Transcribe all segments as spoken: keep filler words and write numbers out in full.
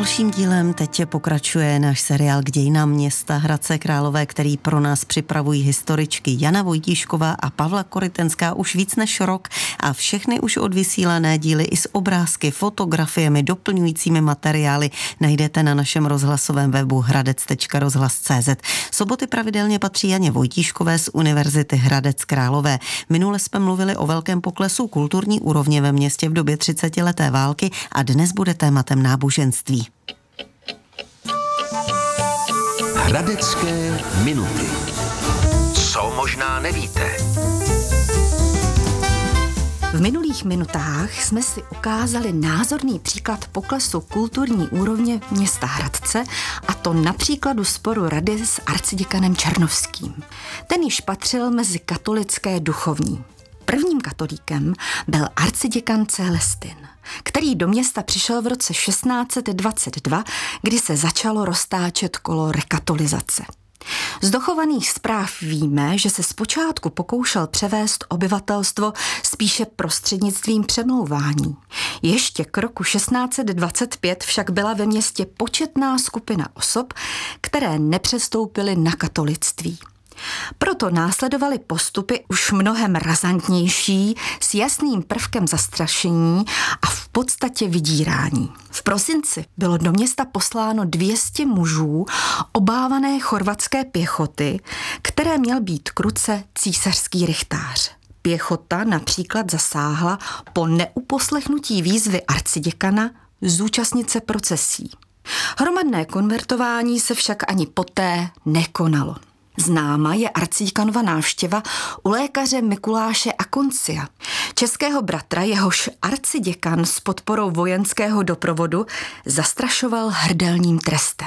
Dalším dílem teď pokračuje náš seriál K dějinám města Hradce Králové, který pro nás připravují historičky Jana Vojtíšková a Pavla Korytenská už víc než rok a všechny už odvysílané díly i s obrázky, fotografiemi, doplňujícími materiály najdete na našem rozhlasovém webu hradec tečka rozhlas tečka cé zet. Soboty pravidelně patří Janě Vojtíškové z Univerzity Hradec Králové. Minule jsme mluvili o velkém poklesu kulturní úrovně ve městě v době třicetileté války a dnes bude tématem náboženství. Hradecké minuty. Co možná nevíte? V minulých minutách jsme si ukázali názorný příklad poklesu kulturní úrovně města Hradce, a to na příkladu sporu rady s arciděkanem Černovským. Ten již patřil mezi katolické duchovní. Prvním katolíkem byl arciděkan Celestin, který do města přišel v roce šestnáct set dvacet dva, kdy se začalo roztáčet kolo rekatolizace. Z dochovaných zpráv víme, že se zpočátku pokoušel převést obyvatelstvo spíše prostřednictvím přemlouvání. Ještě k roku šestnáct set dvacet pět však byla ve městě početná skupina osob, které nepřestoupily na katolictví. Proto následovaly postupy už mnohem razantnější, s jasným prvkem zastrašení a v podstatě vydírání. V prosinci bylo do města posláno dvě stě mužů obávané chorvatské pěchoty, které měl být k ruce císařský rychtář. Pěchota například zasáhla po neuposlechnutí výzvy arciděkana zúčastnit se procesí. Hromadné konvertování se však ani poté nekonalo. Známa je arciděkanova návštěva u lékaře Mikuláše Akoncia, českého bratra, jehož arciděkan s podporou vojenského doprovodu zastrašoval hrdelním trestem.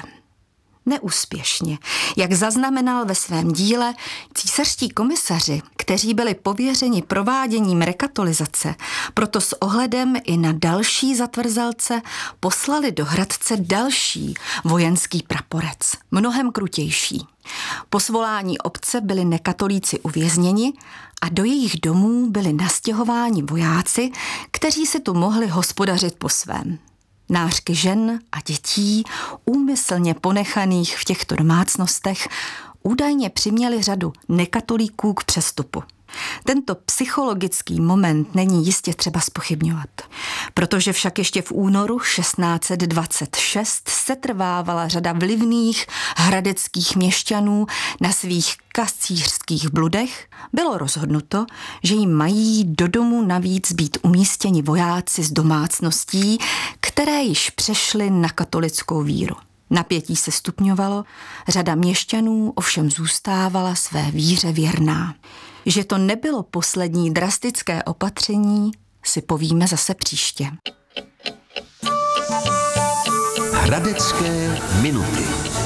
Neúspěšně, jak zaznamenal ve svém díle, císařští komisaři, kteří byli pověřeni prováděním rekatolizace, proto s ohledem i na další zatvrzelce poslali do Hradce další vojenský praporec, mnohem krutější. Po svolání obce byli nekatolíci uvězněni a do jejich domů byli nastěhováni vojáci, kteří si tu mohli hospodařit po svém. Nářky žen a dětí, úmyslně ponechaných v těchto domácnostech, údajně přiměly řadu nekatolíků k přestupu. Tento psychologický moment není jistě třeba zpochybňovat, protože však ještě v únoru šestnáct set dvacet šest setrvávala řada vlivných hradeckých měšťanů na svých kacířských bludech, bylo rozhodnuto, že jim mají do domu navíc být umístěni vojáci z domácností, které již přešly na katolickou víru. Napětí se stupňovalo, řada měšťanů ovšem zůstávala své víře věrná. Že to nebylo poslední drastické opatření, si povíme zase příště. Hradecké minuty.